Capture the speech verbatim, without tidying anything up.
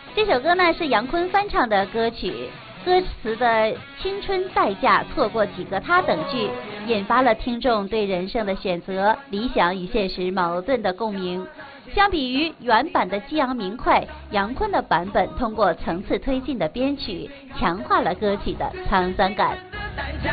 这首歌呢是杨坤翻唱的歌曲，歌词的青春代价错过几个他等句，引发了听众对人生的选择、理想与现实矛盾的共鸣。相比于原版的激昂明快，杨坤的版本通过层次推进的编曲，强化了歌曲的沧桑感。